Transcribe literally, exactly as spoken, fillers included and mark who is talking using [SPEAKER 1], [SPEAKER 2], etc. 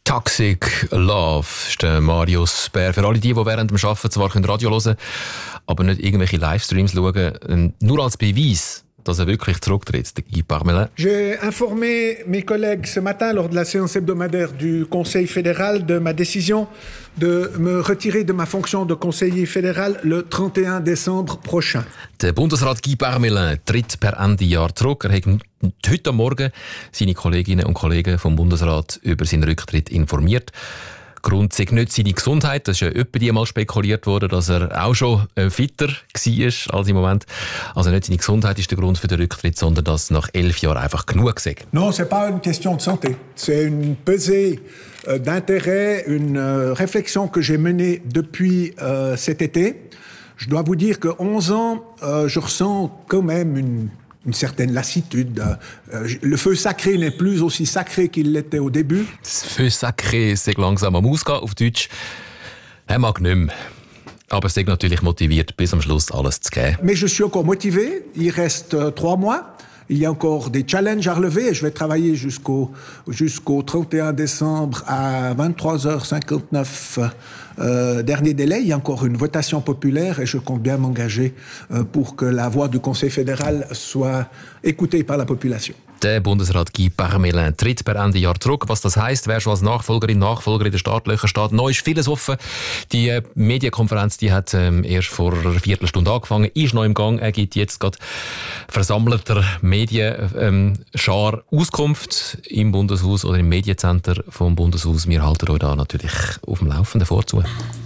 [SPEAKER 1] Toxic Love ist der Marius Bär. Für alle die, die während dem Arbeiten zwar Radio hören können, aber nicht irgendwelche Livestreams schauen, nur als Beweis, dass er wirklich zurücktritt, der Guy Parmelin.
[SPEAKER 2] J'ai informé mes collègues ce matin lors de la séance hebdomadaire du Conseil fédéral de ma décision de me retirer de ma fonction de conseiller fédéral le trente et un décembre prochain.
[SPEAKER 1] Der Bundesrat Guy Parmelin tritt per Ende Jahr zurück. Er hat heute Morgen seine Kolleginnen und Kollegen vom Bundesrat über seinen Rücktritt informiert. Grund sei nicht seine Gesundheit. Das ist ja öppe die mal spekuliert worden, dass er auch schon fitter war als im Moment. Also nicht seine Gesundheit ist der Grund für den Rücktritt, sondern dass nach elf Jahren einfach genug sei.
[SPEAKER 2] Non, c'est pas une question de santé. C'est une pesée euh, d'intérêt, une euh, réflexion que j'ai menée depuis euh, cet été. Je dois vous dire que onze ans, euh, je ressens quand même une une certaine lassitude. Le feu sacré n'est plus aussi sacré qu'il l'était au début.
[SPEAKER 1] Das Feu sacré ist langsam am Ausgehen, auf Deutsch. Er mag nicht mehr. Aber er ist natürlich motiviert, bis am Schluss alles zu geben.
[SPEAKER 2] Mais je suis encore motivé. Il reste euh, trois mois. Il y a encore des challenges à relever et je vais travailler jusqu'au, jusqu'au trente et un décembre à vingt-trois heures cinquante-neuf, euh, dernier délai. Il y a encore une votation populaire et je compte bien m'engager euh, pour que la voix du Conseil fédéral soit écoutée par la population.
[SPEAKER 1] Der Bundesrat Guy Parmelin tritt per Ende Jahr zurück. Was das heisst, wer schon als Nachfolgerin, Nachfolger in den Startlöchern steht. Neu ist vieles offen. Die äh, Medienkonferenz die hat ähm, erst vor einer Viertelstunde angefangen, ist noch im Gang. Er gibt jetzt gerade versammelter Medienschar ähm, Auskunft im Bundeshaus oder im Mediencenter vom Bundeshaus. Wir halten euch da natürlich auf dem Laufenden vorzu.